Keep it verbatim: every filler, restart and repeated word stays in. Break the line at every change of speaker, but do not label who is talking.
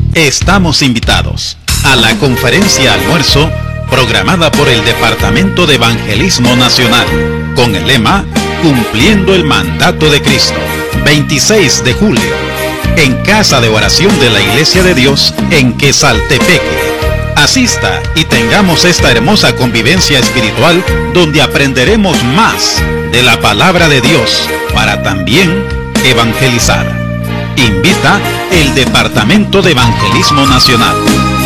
Estamos invitados a la conferencia almuerzo programada por el Departamento de Evangelismo Nacional con el lema Cumpliendo el Mandato de Cristo, veintiséis de julio, en Casa de Oración de la Iglesia de Dios en Quesaltepeque. Asista y tengamos esta hermosa convivencia espiritual donde aprenderemos más de la palabra de Dios para también evangelizar. Invita el Departamento de Evangelismo Nacional.